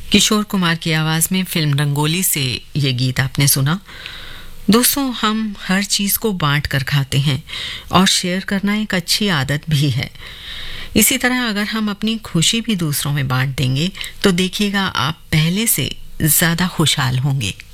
किशोर कुमार की आवाज में फिल्म रंगोली से ये गीत आपने सुना। दोस्तों, हम हर चीज को बांट कर खाते हैं और शेयर करना एक अच्छी आदत भी है। इसी तरह अगर हम अपनी खुशी भी दूसरों में बांट देंगे तो देखिएगा आप पहले से ज्यादा खुशहाल होंगे।